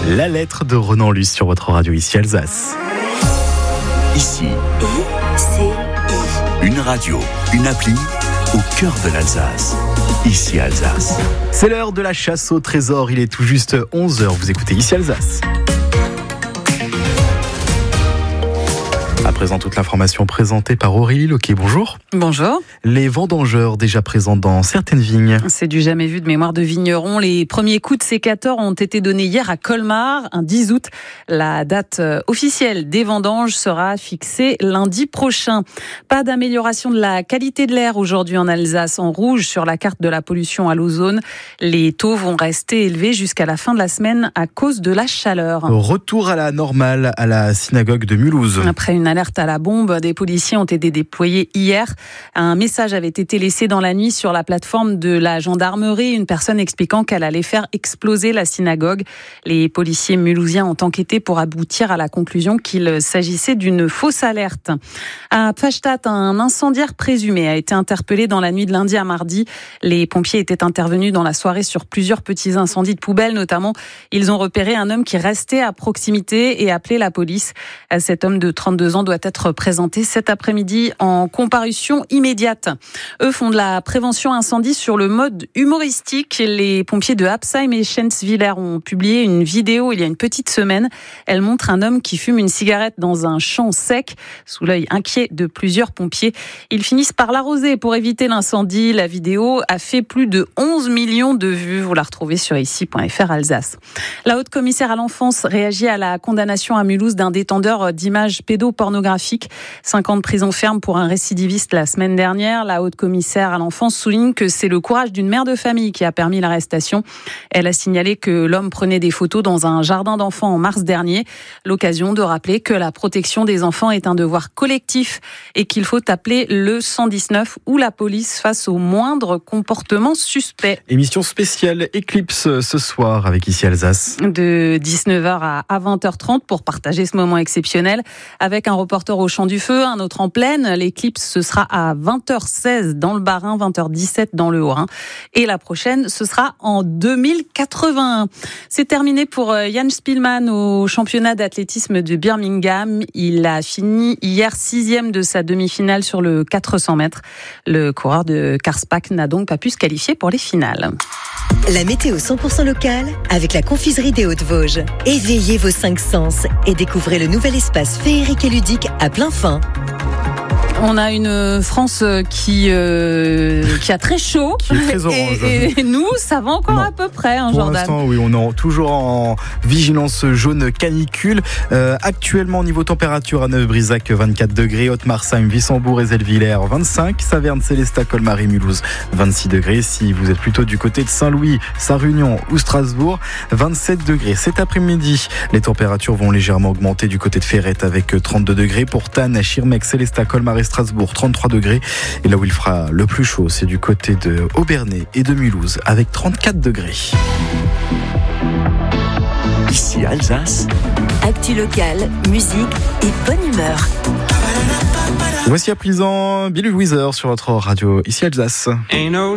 La lettre de Ronan Luce sur votre radio ici Alsace. Ici, une radio, une appli au cœur de l'Alsace. Ici Alsace. C'est l'heure de la chasse au trésor, il est tout juste 11h, vous écoutez ici Alsace. À présent, toute l'information présentée par Aurélie Loquet. Bonjour. Bonjour. Les vendangeurs déjà présents dans certaines vignes. C'est du jamais vu de mémoire de vignerons. Les premiers coups de sécateur ont été donnés hier à Colmar, un 10 août. La date officielle des vendanges sera fixée lundi prochain. Pas d'amélioration de la qualité de l'air aujourd'hui en Alsace. En rouge sur la carte de la pollution à l'ozone. Les taux vont rester élevés jusqu'à la fin de la semaine à cause de la chaleur. Retour à la normale à la synagogue de Mulhouse. Après une alerte à la bombe, des policiers ont été déployés hier. Un message avait été laissé dans la nuit sur la plateforme de la gendarmerie, une personne expliquant qu'elle allait faire exploser la synagogue. Les policiers mulhousiens ont enquêté pour aboutir à la conclusion qu'il s'agissait d'une fausse alerte. À Pfastatt, un incendiaire présumé a été interpellé dans la nuit de lundi à mardi. Les pompiers étaient intervenus dans la soirée sur plusieurs petits incendies de poubelles, notamment. Ils ont repéré un homme qui restait à proximité et appelé la police. Cet homme de 32 ans doit être présenté cet après-midi en comparution immédiate. Eux font de la prévention incendie sur le mode humoristique. Les pompiers de Absheim et Schenzwiller ont publié une vidéo il y a une petite semaine. Elle montre un homme qui fume une cigarette dans un champ sec, sous l'œil inquiet de plusieurs pompiers. Ils finissent par l'arroser pour éviter l'incendie. La vidéo a fait plus de 11 millions de vues. Vous la retrouvez sur ici.fr Alsace. La haute commissaire à l'enfance réagit à la condamnation à Mulhouse d'un détenteur d'images pédopornographiques. 5 ans de prison ferme pour un récidiviste la semaine dernière. La haute commissaire à l'enfance souligne que c'est le courage d'une mère de famille qui a permis l'arrestation. Elle a signalé que l'homme prenait des photos dans un jardin d'enfants en mars dernier. L'occasion de rappeler que la protection des enfants est un devoir collectif et qu'il faut appeler le 119 ou la police face au moindre comportement suspect. Émission spéciale Éclipse ce soir avec ici Alsace. De 19h à 20h30 pour partager ce moment exceptionnel avec un reporter au champ du feu, un autre en plaine. L'éclipse, ce sera à 20h16 dans le Bas-Rhin, 20h17 dans le Haut-Rhin. Et la prochaine, ce sera en 2081. C'est terminé pour Jan Spielmann au championnat d'athlétisme de Birmingham. Il a fini hier 6e de sa demi-finale sur le 400 mètres. Le coureur de Karlsbad n'a donc pas pu se qualifier pour les finales. La météo 100% locale avec la confiserie des Hautes-Vosges. Éveillez vos 5 sens et découvrez le nouvel espace féerique et ludique à plein fin. On a une France qui a très chaud. Qui est très orange. Et nous, ça va encore à peu près, Pour Jordan. l'instant, oui, on est toujours en vigilance jaune canicule. Actuellement, niveau température à Neuf-Brisac, 24 degrés. Haute-Marsheim, Wissembourg et Zellwiller, 25. Saverne, Célestat, Colmar et Mulhouse, 26 degrés. Si vous êtes plutôt du côté de Saint-Louis, Sarre-Union ou Strasbourg, 27 degrés. Cet après-midi, les températures vont légèrement augmenter du côté de Ferrette avec 32 degrés. Pour Thann, Schirmeck, Célestat, Colmar et Strasbourg, 33 degrés. Et là où il fera le plus chaud, c'est du côté de Obernai et de Mulhouse avec 34 degrés. Ici Alsace. Actu locale, musique et bonne humeur. Voici à présent Billy Wheeler sur votre radio ici Alsace.